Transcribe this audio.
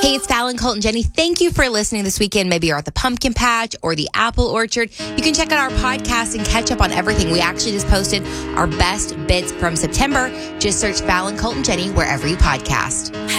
Hey, it's Fallon, Colt, and Jenny. Thank you for listening this weekend. Maybe you're at the pumpkin patch or the apple orchard. You can check out our podcast and catch up on everything. We actually just posted our best bits from September. Just search Fallon, Colt, and Jenny wherever you podcast.